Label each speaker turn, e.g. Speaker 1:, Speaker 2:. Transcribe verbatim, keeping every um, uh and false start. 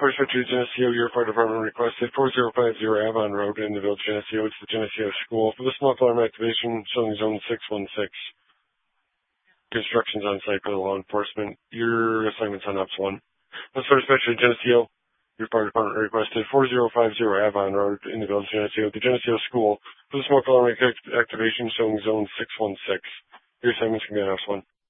Speaker 1: First Retreat Geneseo, your fire department requested four zero five zero Avon Road in the Village Geneseo. It's the Geneseo School. For the smoke alarm activation, showing zone six one six. Instructions on site for the law enforcement. Your assignment's on Ops one. Let's first Retreat Geneseo, your fire department requested four zero five zero Avon Road in the Village Geneseo. The Geneseo School. For the smoke alarm activation, showing zone six one six. Your assignment's going to be on Ops one.